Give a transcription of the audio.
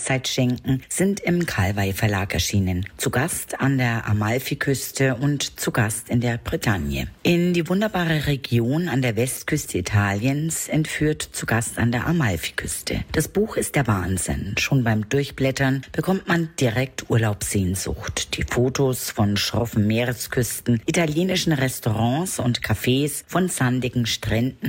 Auszeit schenken, sind im Kalwey Verlag erschienen. Zu Gast an der Amalfiküste und zu Gast in der Bretagne. In die wunderbare Region an der Westküste Italiens entführt zu Gast an der Amalfiküste. Das Buch ist der Wahnsinn. Schon beim Durchblättern bekommt man direkt Urlaubssehnsucht. Die Fotos von schroffen Meeresküsten, italienischen Restaurants und Cafés, von sandigen Stränden